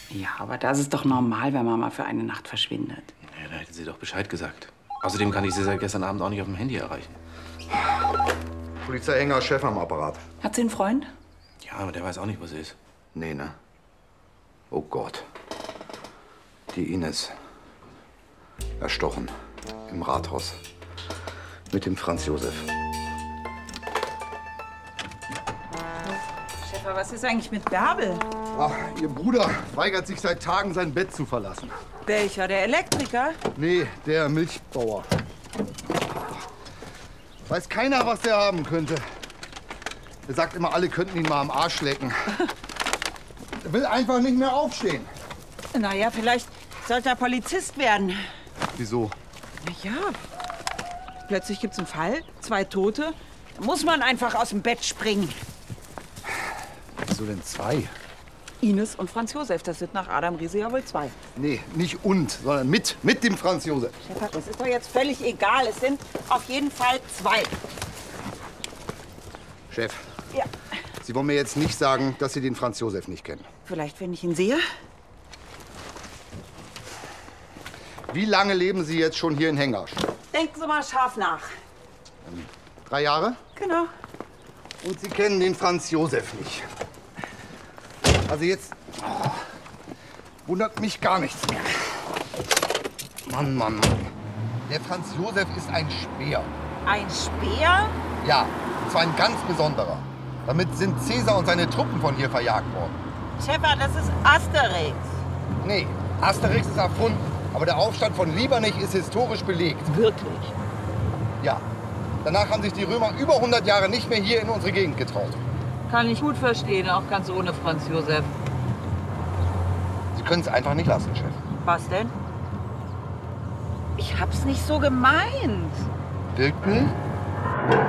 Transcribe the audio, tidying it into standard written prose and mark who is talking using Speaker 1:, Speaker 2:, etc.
Speaker 1: Ja, aber das ist doch normal, wenn man mal für eine Nacht verschwindet.
Speaker 2: Ja, da hätte sie doch Bescheid gesagt. Außerdem kann ich sie seit gestern Abend auch nicht auf dem Handy erreichen.
Speaker 3: Polizei Enger, Chef am Apparat.
Speaker 1: Hat sie einen Freund?
Speaker 2: Ja, aber der weiß auch nicht, was ist.
Speaker 3: Nee, ne? Oh Gott. Die Ines. Erstochen. Im Rathaus. Mit dem Franz Josef.
Speaker 1: Schäfer, was ist eigentlich mit Bärbel?
Speaker 3: Ach, ihr Bruder weigert sich seit Tagen, sein Bett zu verlassen.
Speaker 1: Welcher? Der Elektriker?
Speaker 3: Nee, der Milchbauer. Weiß keiner, was der haben könnte. Er sagt immer, alle könnten ihn mal am Arsch lecken. Er will einfach nicht mehr aufstehen.
Speaker 1: Naja, vielleicht sollte er Polizist werden.
Speaker 3: Wieso?
Speaker 1: Ja, plötzlich gibt's einen Fall, 2 Tote. Da muss man einfach aus dem Bett springen.
Speaker 3: Wieso denn 2?
Speaker 1: Ines und Franz Josef, das sind nach Adam Riese ja wohl 2.
Speaker 3: Nee, nicht und, sondern mit dem Franz Josef.
Speaker 1: Schäfer, das ist doch jetzt völlig egal. Es sind auf jeden Fall 2.
Speaker 3: Chef,
Speaker 1: Ja,
Speaker 3: Sie wollen mir jetzt nicht sagen, dass Sie den Franz Josef nicht kennen.
Speaker 1: vielleicht, wenn ich ihn sehe.
Speaker 3: Wie lange leben Sie jetzt schon hier in Hengasch?
Speaker 1: Denken Sie mal scharf nach.
Speaker 3: 3 Jahre?
Speaker 1: Genau.
Speaker 3: Und Sie kennen den Franz Josef nicht. Also jetzt wundert mich gar nichts mehr. Mann, Mann, Mann. Der Franz Josef ist ein Speer.
Speaker 1: Ein Speer?
Speaker 3: Ja, und zwar ein ganz besonderer. Damit sind Cäsar und seine Truppen von hier verjagt worden.
Speaker 1: Schäfer, das ist Asterix.
Speaker 3: Nee, Asterix ist erfunden. Aber der Aufstand von Liebernich ist historisch belegt.
Speaker 1: Wirklich?
Speaker 3: Ja. Danach haben sich die Römer über 100 Jahre nicht mehr hier in unsere Gegend getraut.
Speaker 4: Kann ich gut verstehen, auch ganz ohne Franz Josef.
Speaker 3: Sie können es einfach nicht lassen, Chef.
Speaker 4: Was denn?
Speaker 1: Ich hab's nicht so gemeint.
Speaker 3: Wildbill?